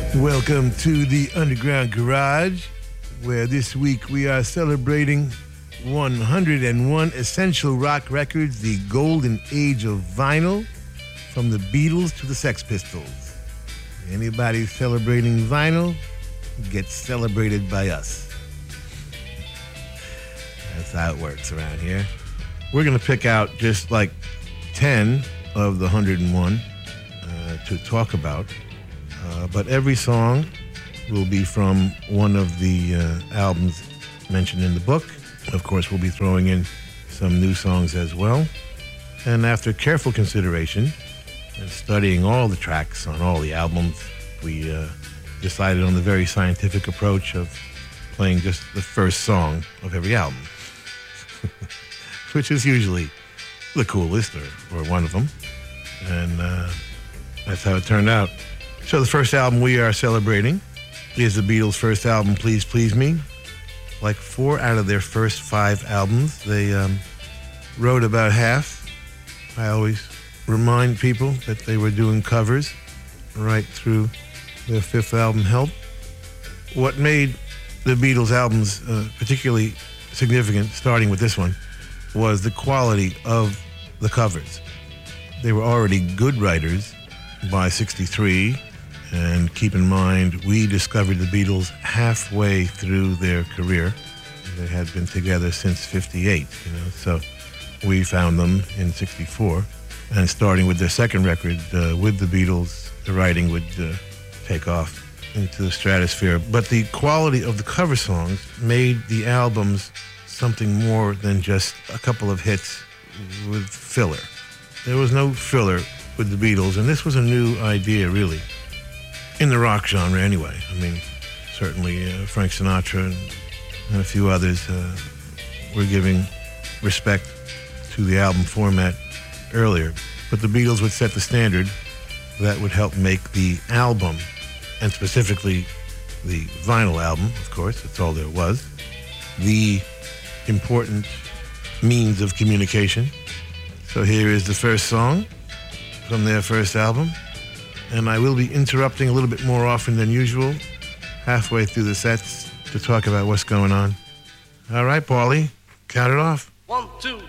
Welcome to the Underground Garage, where this week we are celebrating 101 essential rock records, the golden age of vinyl, from the Beatles to the Sex Pistols. Anybody celebrating vinyl gets celebrated by us. That's how it works around here. We're going to pick out just like 10 of the 101 to talk about. But every song will be from one of the albums mentioned in the book. Of course, we'll be throwing in some new songs as well. And after careful consideration and studying all the tracks on all the albums, we decided on the very scientific approach of playing just the first song of every album, which is usually the coolest or one of them. And that's how it turned out. So the first album we are celebrating is the Beatles' first album, Please Please Me. Like 4 out of their first 5 albums, they wrote about half. I always remind people that they were doing covers right through their 5th album, Help. What made the Beatles' albums particularly significant, starting with this one, was the quality of the covers. They were already good writers by 1963. And keep in mind, we discovered the Beatles halfway through their career. They had been together since 1958, so we found them in 1964. And starting with their second record, with the Beatles, the writing would take off into the stratosphere. But the quality of the cover songs made the albums something more than just a couple of hits with filler. There was no filler with the Beatles, and this was a new idea, really. In the rock genre, anyway. I mean, certainly Frank Sinatra and a few others were giving respect to the album format earlier. But the Beatles would set the standard that would help make the album, and specifically the vinyl album, of course, that's all there was, the important means of communication. So here is the first song from their first album. And I will be interrupting a little bit more often than usual, halfway through the sets, to talk about what's going on. All right, Paulie, count it off. 1, 2,